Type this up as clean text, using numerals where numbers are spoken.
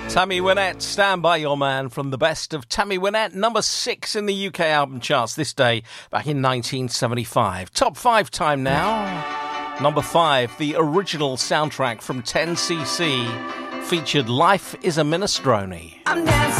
Tammy Wynette, Stand By Your Man, from the best of Tammy Wynette, number 6 in the UK album charts this day back in 1975. Top 5 time now. Number 5, the original soundtrack from 10cc featured Life is a Minestrone.